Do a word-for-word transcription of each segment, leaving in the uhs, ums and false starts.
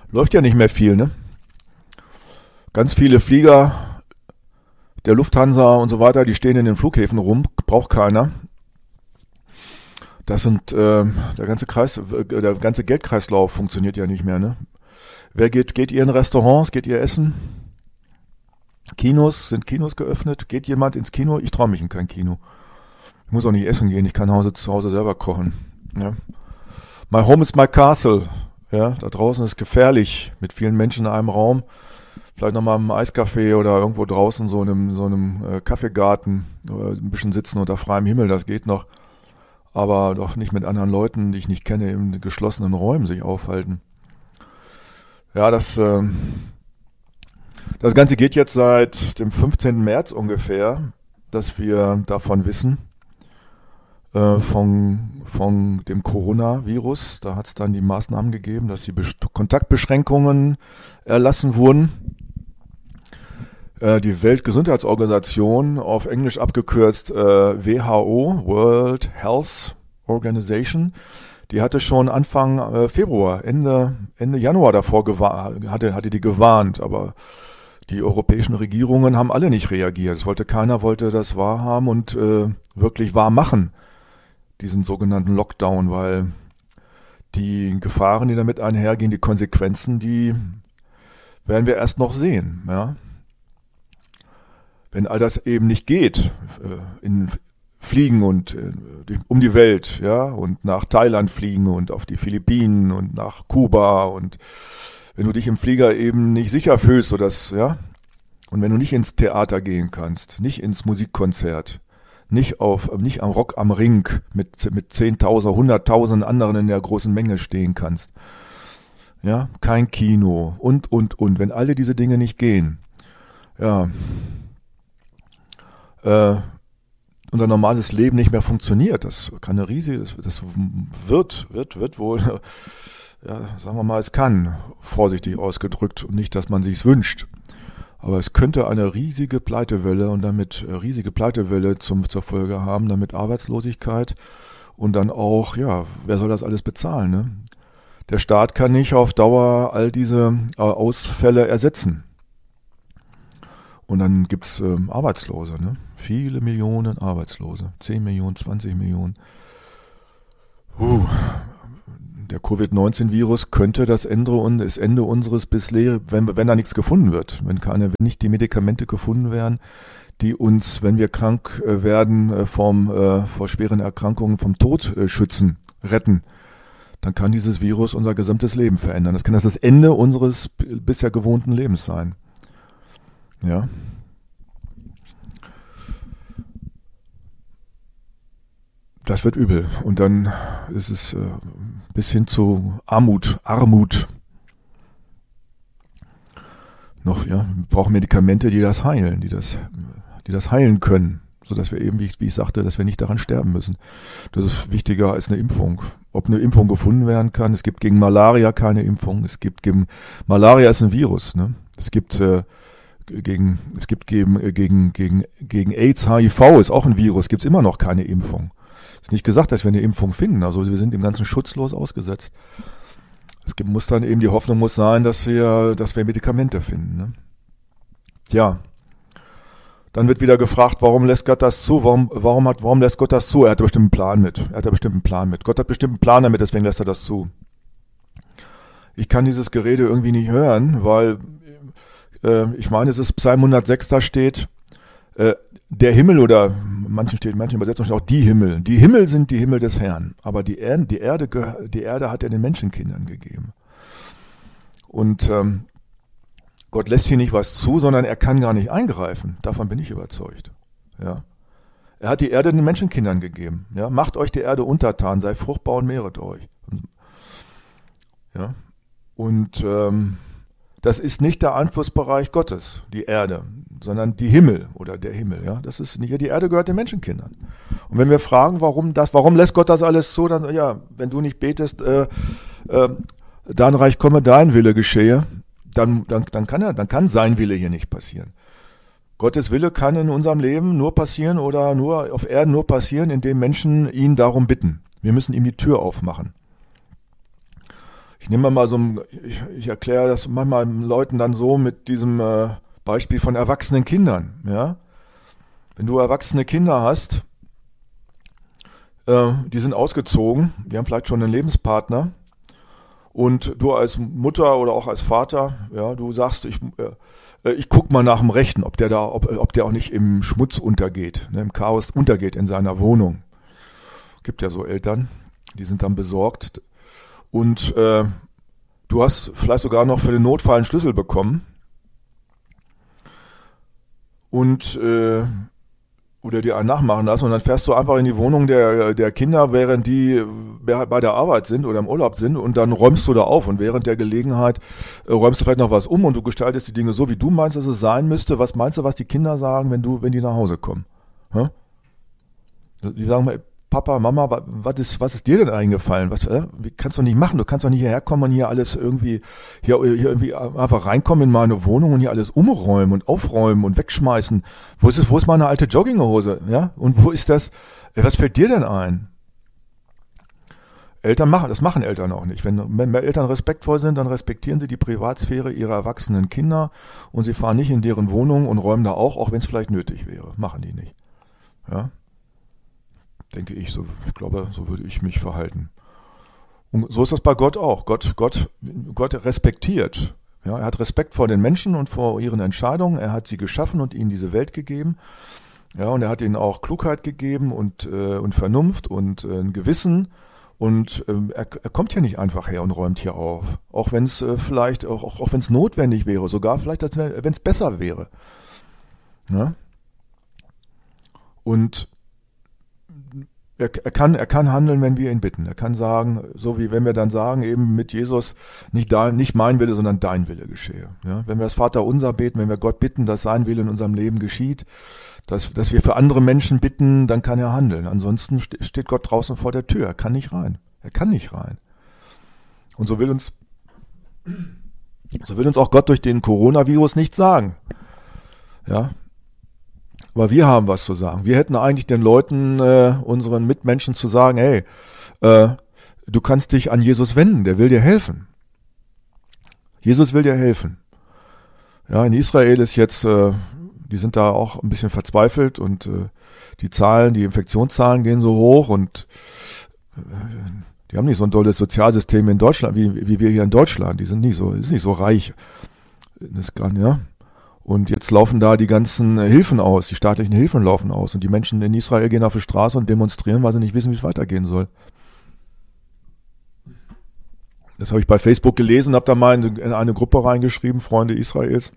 läuft ja nicht mehr viel, ne? Ganz viele Flieger der Lufthansa und so weiter, die stehen in den Flughäfen rum, braucht keiner. Das sind, äh, der ganze Kreis, der ganze Geldkreislauf funktioniert ja nicht mehr, ne? Wer geht, geht ihr in Restaurants, geht ihr essen? Kinos, sind Kinos geöffnet? Geht jemand ins Kino? Ich traue mich in kein Kino. Ich muss auch nicht essen gehen, ich kann Hause, zu Hause selber kochen. Ja. My home is my castle. Ja, da draußen ist gefährlich mit vielen Menschen in einem Raum. Vielleicht nochmal im Eiscafé oder irgendwo draußen so in einem, so einem äh, Kaffeegarten oder ein bisschen sitzen unter freiem Himmel, das geht noch. Aber doch nicht mit anderen Leuten, die ich nicht kenne, in geschlossenen Räumen sich aufhalten. Ja, das, äh, das Ganze geht jetzt seit dem fünfzehnten März ungefähr, dass wir davon wissen, äh, von, von dem Coronavirus. Da hat es dann die Maßnahmen gegeben, dass die Best- Kontaktbeschränkungen erlassen wurden. Äh, die Weltgesundheitsorganisation, auf Englisch abgekürzt äh, W H O, World Health Organization, die hatte schon Anfang äh, Februar, Ende, Ende Januar davor gewarnt, hatte, hatte die gewarnt, aber die europäischen Regierungen haben alle nicht reagiert. Es wollte keiner, wollte das wahrhaben und äh, wirklich wahr machen, diesen sogenannten Lockdown, weil die Gefahren, die damit einhergehen, die Konsequenzen, die werden wir erst noch sehen. Ja? Wenn all das eben nicht geht, äh, in Fliegen und äh, um die Welt, ja, und nach Thailand fliegen und auf die Philippinen und nach Kuba und wenn du dich im Flieger eben nicht sicher fühlst, so dass, ja, und wenn du nicht ins Theater gehen kannst, nicht ins Musikkonzert, nicht auf, nicht am Rock am Ring mit, mit zehntausend, hunderttausend anderen in der großen Menge stehen kannst, ja, kein Kino und, und, und, wenn alle diese Dinge nicht gehen, ja, äh, unser normales Leben nicht mehr funktioniert, das kann eine riesige, das, das wird, wird, wird wohl, ja, sagen wir mal, es kann, vorsichtig ausgedrückt, und nicht, dass man sich's wünscht. Aber es könnte eine riesige Pleitewelle und damit äh, riesige Pleitewelle zum, zur Folge haben, damit Arbeitslosigkeit und dann auch, ja, wer soll das alles bezahlen, ne? Der Staat kann nicht auf Dauer all diese äh, Ausfälle ersetzen. Und dann gibt's ähm, Arbeitslose, ne? Viele Millionen Arbeitslose, zehn Millionen, zwanzig Millionen. Uh. Der Covid neunzehn Virus könnte das Ende, das Ende unseres bisher, wenn, wenn da nichts gefunden wird, wenn keine, wenn nicht die Medikamente gefunden werden, die uns, wenn wir krank werden, vom, äh, vor schweren Erkrankungen vom Tod äh, schützen, retten, dann kann dieses Virus unser gesamtes Leben verändern. Das kann das, das Ende unseres bisher gewohnten Lebens sein. Ja. Das wird übel. Und dann ist es äh, bis hin zu Armut, Armut. Noch, ja, wir brauchen Medikamente, die das heilen, die das, die das heilen können, sodass wir eben, wie ich, wie ich sagte, dass wir nicht daran sterben müssen. Das ist wichtiger als eine Impfung. Ob eine Impfung gefunden werden kann, es gibt gegen Malaria keine Impfung, es gibt gegen, Malaria ist ein Virus, ne? Es gibt, äh, gegen, es gibt gegen, gegen, gegen, gegen AIDS, H I V ist auch ein Virus, gibt's immer noch keine Impfung. Ist nicht gesagt, dass wir eine Impfung finden, also wir sind dem Ganzen schutzlos ausgesetzt. Es gibt, muss dann eben, die Hoffnung muss sein, dass wir, dass wir Medikamente finden, ne? Ja. Dann wird wieder gefragt, warum lässt Gott das zu? Warum, warum hat, warum lässt Gott das zu? Er hat bestimmt einen Plan mit. Er hat bestimmt einen Plan mit. Gott hat bestimmt einen Plan damit, deswegen lässt er das zu. Ich kann dieses Gerede irgendwie nicht hören, weil, äh, ich meine, es ist Psalm hundertsechs, da steht, äh, der Himmel oder manchen steht, manchen Übersetzungen steht auch die Himmel. Die Himmel sind die Himmel des Herrn, aber die Erde, die Erde, die Erde hat er den Menschenkindern gegeben. Und ähm, Gott lässt hier nicht was zu, sondern er kann gar nicht eingreifen. Davon bin ich überzeugt. Ja, er hat die Erde den Menschenkindern gegeben. Ja, macht euch die Erde untertan, sei fruchtbar und mehret euch. Ja, und ähm, das ist nicht der Einflussbereich Gottes, die Erde, sondern die Himmel oder der Himmel. Ja, das ist nicht, die Erde gehört den Menschenkindern. Und wenn wir fragen, warum das, warum lässt Gott das alles zu, dann ja, wenn du nicht betest, äh, äh, dein Reich komme, dein Wille geschehe, dann, dann, dann kann er, dann kann sein Wille hier nicht passieren. Gottes Wille kann in unserem Leben nur passieren oder nur auf Erden nur passieren, indem Menschen ihn darum bitten. Wir müssen ihm die Tür aufmachen. Ich nehme mal so ein, ich, ich erkläre das manchmal Leuten dann so mit diesem äh, Beispiel von erwachsenen Kindern. Ja? Wenn du erwachsene Kinder hast, äh, die sind ausgezogen, die haben vielleicht schon einen Lebenspartner und du als Mutter oder auch als Vater, ja, du sagst, ich, äh, ich guck mal nach dem Rechten, ob der da, ob, ob der auch nicht im Schmutz untergeht, ne, im Chaos untergeht in seiner Wohnung. Gibt ja so Eltern, die sind dann besorgt. Und äh, du hast vielleicht sogar noch für den Notfall einen Schlüssel bekommen. Und äh, oder dir einen nachmachen lassen und dann fährst du einfach in die Wohnung der, der Kinder, während die bei der Arbeit sind oder im Urlaub sind und dann räumst du da auf und während der Gelegenheit äh, räumst du vielleicht noch was um und du gestaltest die Dinge so, wie du meinst, dass es sein müsste. Was meinst du, was die Kinder sagen, wenn du, wenn die nach Hause kommen? Hä? Die sagen mal, Papa, Mama, was ist, was ist dir denn eingefallen? Was, äh, kannst du nicht machen? Du kannst doch nicht hierher kommen und hier alles irgendwie, hier, hier irgendwie einfach reinkommen in meine Wohnung und hier alles umräumen und aufräumen und wegschmeißen. Wo ist es, wo ist meine alte Jogginghose? Ja? Und wo ist das? Was fällt dir denn ein? Eltern machen, das machen Eltern auch nicht. Wenn, wenn Eltern respektvoll sind, dann respektieren sie die Privatsphäre ihrer erwachsenen Kinder und sie fahren nicht in deren Wohnung und räumen da auch, auch wenn es vielleicht nötig wäre. Machen die nicht. Ja? Denke ich, so, ich glaube, so würde ich mich verhalten. Und so ist das bei Gott auch. Gott, Gott, Gott respektiert. Ja, er hat Respekt vor den Menschen und vor ihren Entscheidungen. Er hat sie geschaffen und ihnen diese Welt gegeben. Ja, und er hat ihnen auch Klugheit gegeben und, äh, und Vernunft und äh, ein Gewissen. Und ähm, er, er kommt hier nicht einfach her und räumt hier auf. Auch wenn es äh, vielleicht, auch, auch, auch wenn es notwendig wäre, sogar vielleicht, als wenn es besser wäre. Ja? Und Er, er, kann, er kann handeln, wenn wir ihn bitten. Er kann sagen, so wie wenn wir dann sagen, eben mit Jesus, nicht, dein, nicht mein Wille, sondern dein Wille geschehe. Ja? Wenn wir das Vaterunser beten, wenn wir Gott bitten, dass sein Wille in unserem Leben geschieht, dass, dass wir für andere Menschen bitten, dann kann er handeln. Ansonsten steht Gott draußen vor der Tür. Er kann nicht rein. Er kann nicht rein. Und so will uns, so will uns auch Gott durch den Coronavirus nichts sagen. Ja. Aber wir haben was zu sagen. Wir hätten eigentlich den Leuten, äh, unseren Mitmenschen zu sagen, hey, äh, du kannst dich an Jesus wenden, der will dir helfen. Jesus will dir helfen. Ja, in Israel ist jetzt, äh, die sind da auch ein bisschen verzweifelt und äh, die Zahlen, die Infektionszahlen gehen so hoch und äh, die haben nicht so ein tolles Sozialsystem in Deutschland, wie, wie wir hier in Deutschland. Die sind nicht so, ist nicht so reich. Das kann, ja. Und jetzt laufen da die ganzen Hilfen aus, die staatlichen Hilfen laufen aus. Und die Menschen in Israel gehen auf die Straße und demonstrieren, weil sie nicht wissen, wie es weitergehen soll. Das habe ich bei Facebook gelesen und habe da mal in eine Gruppe reingeschrieben, Freunde Israels.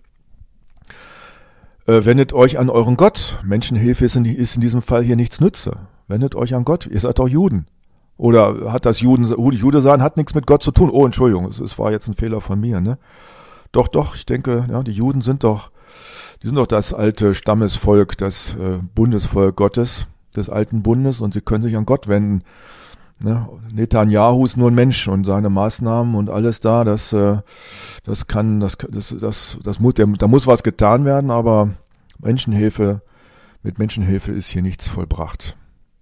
Äh, wendet euch an euren Gott. Menschenhilfe ist in, die, ist in diesem Fall hier nichts nütze. Wendet euch an Gott. Ihr seid doch Juden. Oder hat das Juden, Jude sein, hat nichts mit Gott zu tun. Oh, Entschuldigung, es, es war jetzt ein Fehler von mir, ne? Doch, doch, ich denke, ja, die Juden sind doch, die sind doch das alte Stammesvolk, das äh, Bundesvolk Gottes, des alten Bundes, und sie können sich an Gott wenden. Ne? Netanyahu ist nur ein Mensch und seine Maßnahmen und alles da, das, äh, das kann, das, das, das, das muss, der, da muss was getan werden, aber Menschenhilfe, mit Menschenhilfe ist hier nichts vollbracht.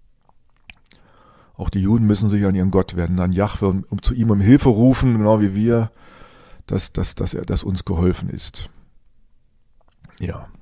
Auch die Juden müssen sich an ihren Gott wenden, an Jahwe, um, um zu ihm um Hilfe rufen, genau wie wir, dass, dass, dass er, dass uns geholfen ist. Ja.